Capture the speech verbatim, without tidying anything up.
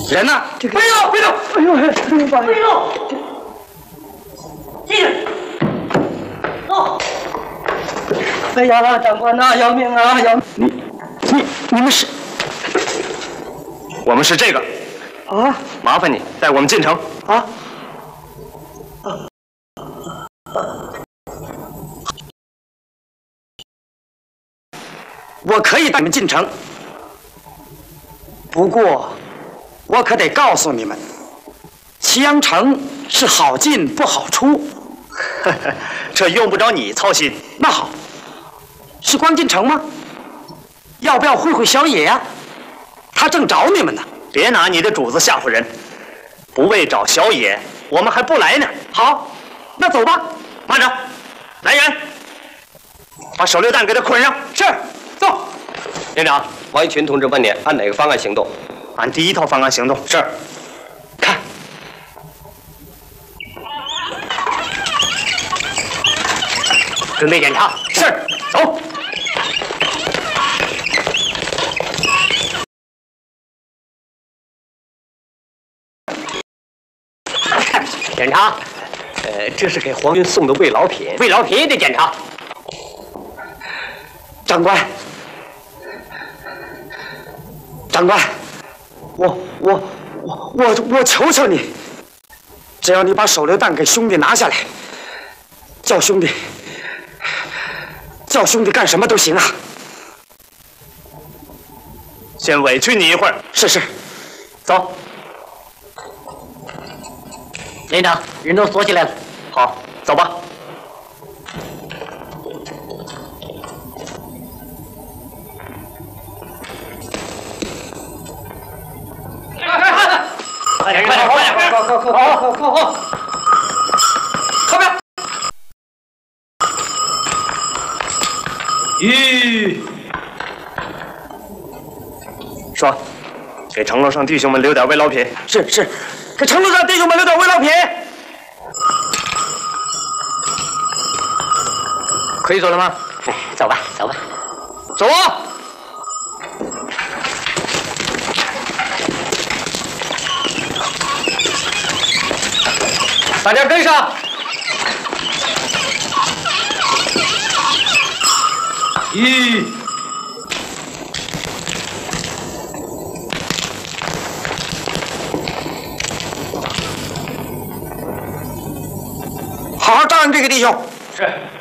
人呢？ 这个背动，背动！ 哎呦，哎呦，八爷， 背动！进去，走！ 哎呀，长官呐，要命啊，要你你你们是？我们是这个。 啊！ 麻烦你带我们进城。 啊！ 我可以带你们进城，不过我可得告诉你们，祁阳城是好进不好出。这用不着你操心。那好，是光进城吗？要不要会会小野呀？他正找你们呢。别拿你的主子吓唬人，不为找小野，我们还不来呢。好，那走吧。慢着，来人，把手榴弹给他捆上。是，走。连长， 王一群同志问你按哪个方案行动？ 按第一套方案行动。是。看，准备检查。是，走。检查，呃，这是给皇军送的慰劳品，慰劳品也得检查。长官，长官，我我我我我求求你，只要你把手榴弹给兄弟拿下来，叫兄弟叫兄弟干什么都行啊。先委屈你一会儿。是是，走。 连长，人都锁起来了。 好，走吧。 快点，快点，快点，快点！ 靠靠靠靠靠靠！ 靠边！ 吁！ 说，给城楼上弟兄们留点慰劳品。是是，给城楼上弟兄们留点慰劳品。可以走了吗？ 走吧，走吧。 走啊！大家跟上！ 吁！ 好好照应这个弟兄。 是。